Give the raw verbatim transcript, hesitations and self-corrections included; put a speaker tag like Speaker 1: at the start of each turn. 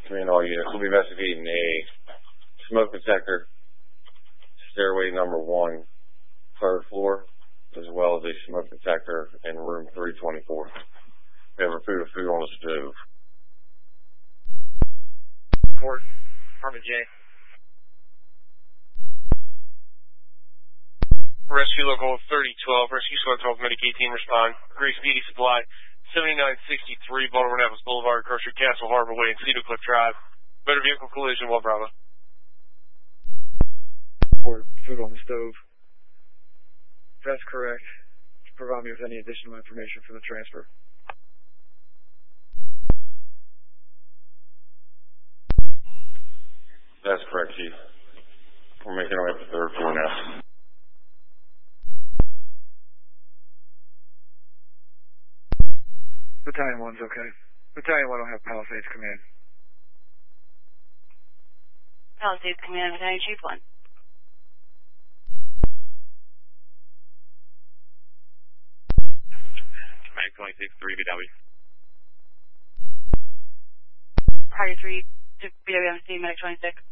Speaker 1: Three and all units. We'll be investigating a smoke detector, stairway number one, third floor, as well as a smoke detector in room three twenty-four. We have a food of food on the stove.
Speaker 2: Fort, Harmon J.
Speaker 3: Rescue Local thirty twelve, Rescue Squad twelve, Medicaid team respond. Grace Beauty Supply, seventy-nine sixty-three, Baltimore Naples Boulevard, Grocery Castle Harbor Way, and Cedar Cliff Drive. Motor vehicle collision, Well Bravo.
Speaker 2: Fort, food on the stove. If that's correct, provide me with any additional information from the transfer.
Speaker 1: That's correct, Chief. We're making our way up to the third floor now.
Speaker 2: Battalion one's okay. Battalion one will have Palisades Command.
Speaker 4: Palisades Command, Battalion Chief one.
Speaker 5: Mag twenty-six, three B W.
Speaker 4: Hardy three to B W M C, Medic twenty-six.